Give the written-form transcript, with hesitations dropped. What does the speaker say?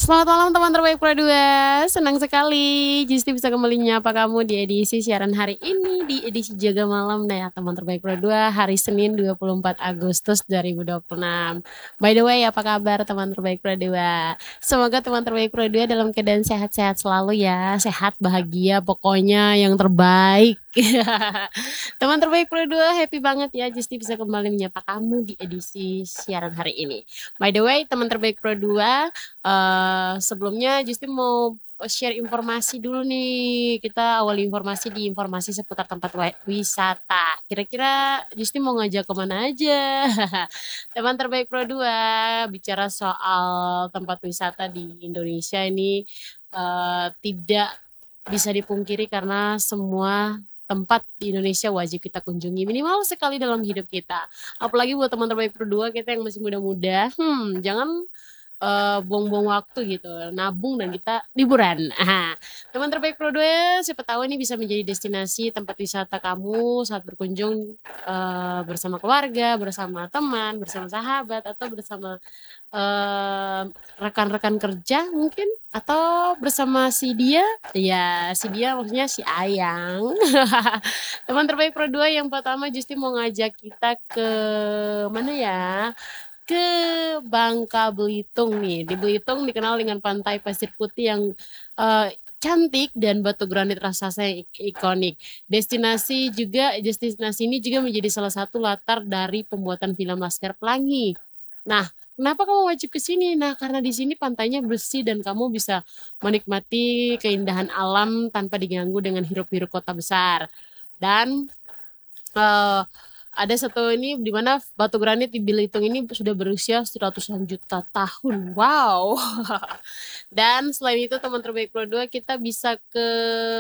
Selamat malam teman terbaik Pro 2, senang sekali Jisti bisa kembali menyapa kamu di edisi siaran hari ini, di edisi Jaga Malam nah ya teman terbaik Pro 2, hari Senin 24 Agustus 2026. By the way, apa kabar teman terbaik Pro 2? Semoga teman terbaik Pro 2 dalam keadaan sehat-sehat selalu ya, sehat, bahagia, pokoknya yang terbaik. Teman terbaik Pro 2, happy banget ya Jisti bisa kembali menyapa kamu di edisi siaran hari ini. By the way, teman terbaik Pro 2, sebelumnya Justi mau share informasi dulu nih. Kita awali informasi di informasi seputar tempat wisata. Kira-kira Justi mau ngajak kemana aja? Teman terbaik Pro 2, bicara soal tempat wisata di Indonesia ini tidak bisa dipungkiri karena semua tempat di Indonesia wajib kita kunjungi minimal sekali dalam hidup kita. Apalagi buat teman terbaik Pro 2 kita yang masih muda-muda, jangan buang-buang waktu gitu, nabung dan kita liburan. Teman terbaik Pro 2, siapa tahu ini bisa menjadi destinasi tempat wisata kamu saat berkunjung bersama keluarga, bersama teman, bersama sahabat, atau bersama rekan-rekan kerja mungkin, atau bersama si dia, ya si dia maksudnya si Ayang. Teman terbaik Pro 2 yang pertama Justi mau ngajak kita ke mana ya? Ke Bangka Belitung nih. Di Belitung dikenal dengan pantai pasir putih yang cantik dan batu granit raksasa yang ikonik. Destinasi ini juga menjadi salah satu latar dari pembuatan film Laskar Pelangi. Nah, kenapa kamu wajib ke sini? Nah, karena di sini pantainya bersih dan kamu bisa menikmati keindahan alam tanpa diganggu dengan hiruk-pikuk kota besar. Dan eh, ada satu ini di mana batu granit di Belitung ini sudah berusia ratusan juta tahun. Wow. Dan selain itu teman terbaik Pro 2 kita bisa ke